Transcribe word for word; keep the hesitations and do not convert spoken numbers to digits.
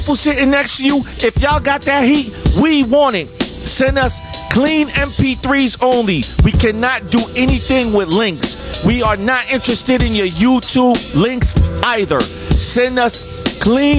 people sitting next to you, if y'all got that heat, we want it. Send us clean M P threes only. We cannot do anything with links. We are not interested in your YouTube links either. Send us clean